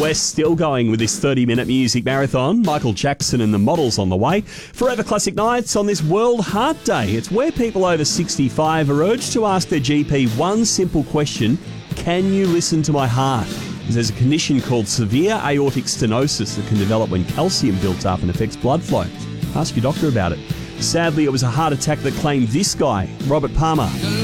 We're still going with this 30-minute music marathon. Michael Jackson and the Models on the way. Forever Classic Nights on this World Heart Day. It's where people over 65 are urged to ask their GP one simple question: can you listen to my heart? There's a condition called severe aortic stenosis that can develop when calcium builds up and affects blood flow. Ask your doctor about it. Sadly, it was a heart attack that claimed this guy, Robert Palmer.